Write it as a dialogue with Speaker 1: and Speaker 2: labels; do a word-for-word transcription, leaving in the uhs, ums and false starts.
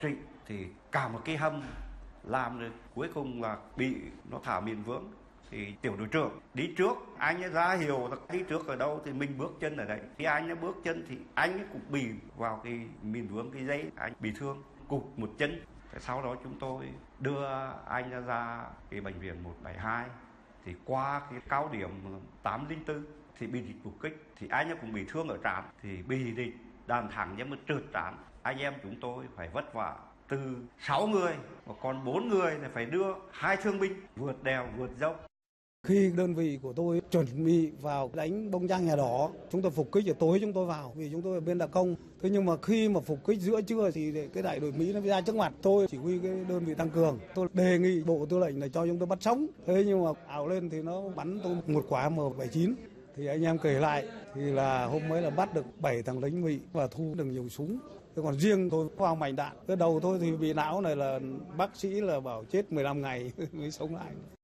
Speaker 1: trị thì cả một cái hầm làm được, cuối cùng là bị nó thả miền vướng. Thì tiểu đội trưởng đi trước, anh ấy ra hiệu đi trước ở đâu thì mình bước chân ở đấy. Khi anh ấy bước chân thì anh ấy cũng bị vào cái miền vướng, cái dây, anh bị thương cụt một chân. Sau đó chúng tôi đưa anh ấy ra cái bệnh viện một bảy hai. Thì qua cái cao điểm tám linh tư thì bị địch phục kích, thì anh ấy cũng bị thương ở trán, thì bị địch đạn thẳng nhưng mà trượt trán. Anh em chúng tôi phải vất vả từ sáu người và còn bốn người thì phải đưa hai thương binh vượt đèo vượt dốc.
Speaker 2: Khi đơn vị của tôi chuẩn bị vào đánh bông trang nhà đỏ, chúng tôi phục kích ở tối chúng tôi vào vì chúng tôi ở bên đặc công. Thế nhưng mà khi mà phục kích giữa trưa thì cái đại đội Mỹ nó ra trước mặt tôi, chỉ huy cái đơn vị tăng cường. Tôi đề nghị bộ tư lệnh là cho chúng tôi bắt sống. Thế nhưng mà ảo lên thì nó bắn tôi một quả M bảy chín. Thì anh em kể lại thì là hôm ấy là bắt được bảy thằng lính Mỹ và thu được nhiều súng. Thế còn riêng tôi vào mảnh đạn, cái đầu tôi thì bị não này là bác sĩ là bảo chết mười lăm ngày mới sống lại.